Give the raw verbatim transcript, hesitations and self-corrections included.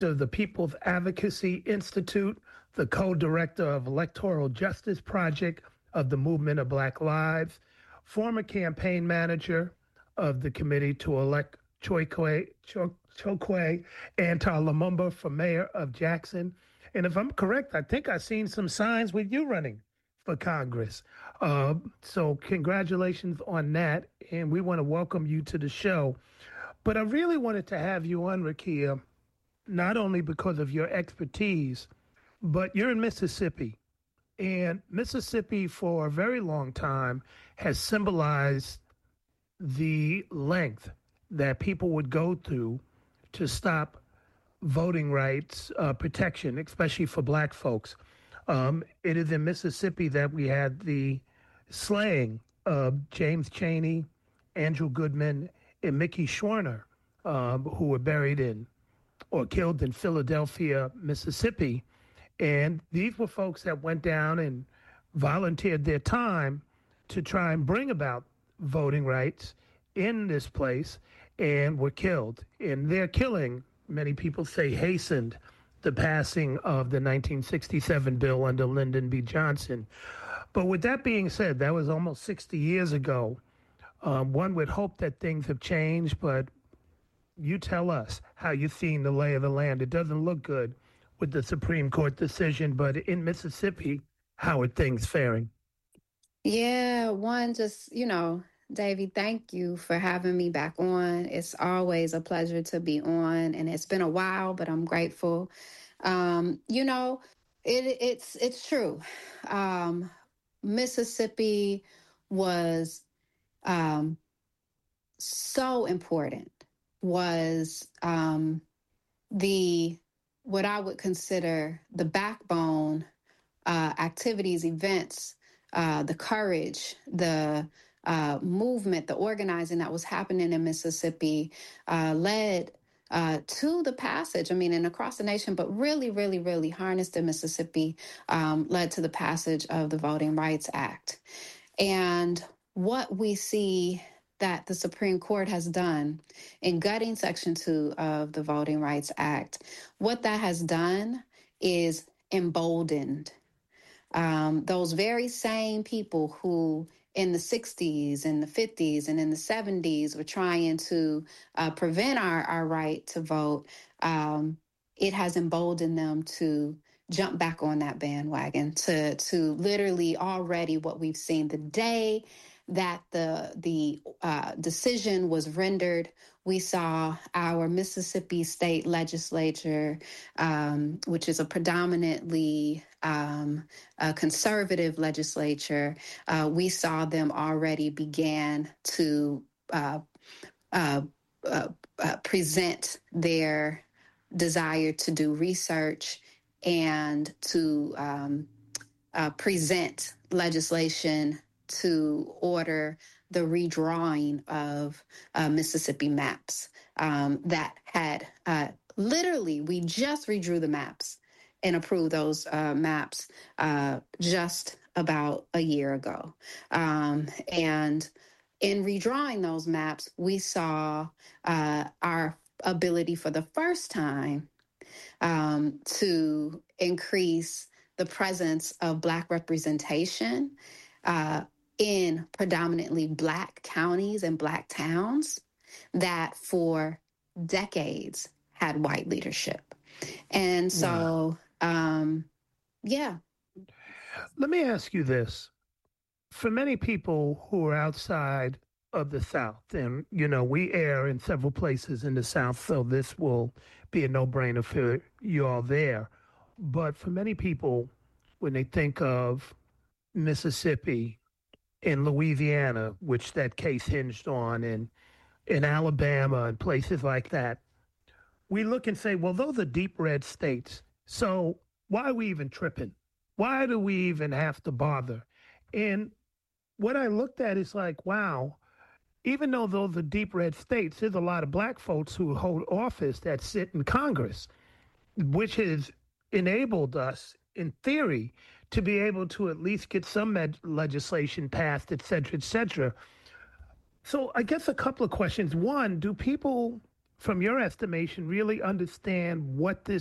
of the People's Advocacy Institute, the co-director of Electoral Justice Project of the Movement of Black Lives, former campaign manager of the committee to elect Chokwe, Chokwe Antar Lumumba for mayor of Jackson. And if I'm correct, I think I've seen some signs with you running for Congress. Uh, so congratulations on that. And we want to welcome you to the show. But I really wanted to have you on, Rekia, not only because of your expertise, but you're in Mississippi. And Mississippi, for a very long time, has symbolized the length that people would go through to stop voting rights uh, protection, especially for black folks. Um, it is in Mississippi that we had the slaying of James Chaney, Andrew Goodman, and Mickey Schwerner, um, who were buried in or killed in Philadelphia, Mississippi. And these were folks that went down and volunteered their time to try and bring about voting rights in this place and were killed. And their killing, many people say, hastened the passing of the nineteen sixty-seven bill under Lyndon B. Johnson. But with that being said, that was almost sixty years ago. Um, one would hope that things have changed, but you tell us how you've seen the lay of the land. It doesn't look good with the Supreme Court decision, but in Mississippi, how are things faring? Yeah, one, just, you know, Davey, thank you for having me back on. It's always a pleasure to be on, and it's been a while, but I'm grateful. Um, you know, it, it's it's true. Um, Mississippi was um, so important, was um, the what I would consider the backbone uh, activities, events, uh, the courage, the uh, movement, the organizing that was happening in Mississippi uh, led uh, to the passage, I mean, and across the nation, but really, really, really harnessed in Mississippi, um, led to the passage of the Voting Rights Act. And what we see that the Supreme Court has done in gutting Section two of the Voting Rights Act, what that has done is emboldened um, those very same people who in the sixties and the fifties and in the seventies were trying to uh, prevent our, our right to vote. Um, it has emboldened them to jump back on that bandwagon, to to literally already what we've seen the day that the the uh, decision was rendered. We saw our Mississippi State Legislature, um, which is a predominantly um, a conservative legislature. Uh, we saw them already began to uh, uh, uh, uh, present their desire to do research and to um, uh, present legislation to order the redrawing of uh, Mississippi maps um, that had uh, literally, we just redrew the maps and approved those uh, maps uh, just about a year ago. Um, and in redrawing those maps, we saw uh, our ability for the first time um, to increase the presence of Black representation uh, in predominantly Black counties and Black towns that for decades had white leadership. And so, wow. um, yeah. Let me ask you this. For many people who are outside of the South, and, you know, we air in several places in the South, so this will be a no-brainer for you all there. But for many people, when they think of Mississippi and Louisiana, which that case hinged on, and in Alabama and places like that, we look and say, well, those are deep red states. So why are we even tripping? Why do we even have to bother? And what I looked at is like, wow, even though those are deep red states, there's a lot of Black folks who hold office that sit in Congress, which has enabled us, in theory, to be able to at least get some med- legislation passed, et cetera, et cetera. So I guess a couple of questions. One, do people from your estimation, really understand what this